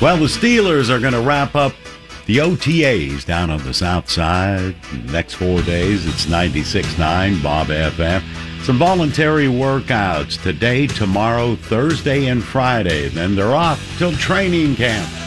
Well, the Steelers are going to wrap up the OTAs down on the south side. Next 4 days, it's 96.9 Bob FM. Some voluntary workouts today, tomorrow, Thursday, and Friday. Then they're off till training camp.